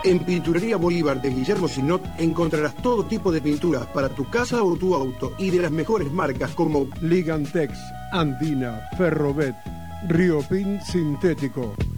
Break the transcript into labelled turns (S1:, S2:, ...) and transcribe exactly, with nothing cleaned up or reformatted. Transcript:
S1: En Pinturería Bolívar de Guillermo Sinot encontrarás todo tipo de pinturas para tu casa o tu auto y de las mejores marcas como
S2: Ligantex, Andina, Ferrobet, Riopin Sintético,